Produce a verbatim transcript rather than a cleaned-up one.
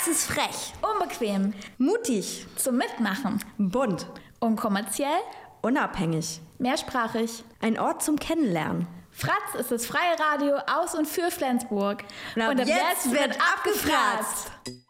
ist frech, unbequem, mutig, zum Mitmachen, bunt, unkommerziell, unabhängig, mehrsprachig. Ein Ort zum Kennenlernen. Fratz ist das freie Radio aus und für Flensburg. Und ab, und ab jetzt, jetzt wird abgefratzt.